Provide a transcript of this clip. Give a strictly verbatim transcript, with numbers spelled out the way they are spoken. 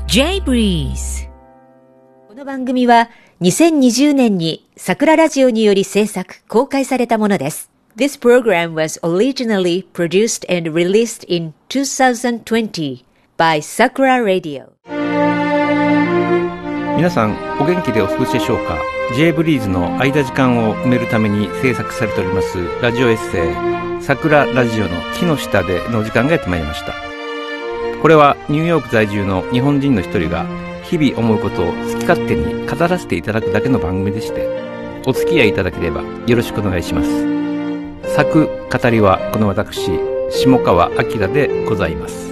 J Breeze。 この番組はにせんにじゅうねんに桜ラジオにより制作公開されたものです。This program was originally produced and released in twenty twenty by Sakura Radio。 皆さんお元気でお過ごしでしょうか。 J ブリーズの間時間を埋めるために制作されておりますラジオエッセイ桜ラジオの木の下での時間がやってまいりました。これはニューヨーク在住の日本人の一人が日々思うことを好き勝手に語らせていただくだけの番組でして、お付き合いいただければよろしくお願いします。作語りはこの私下川明でございます。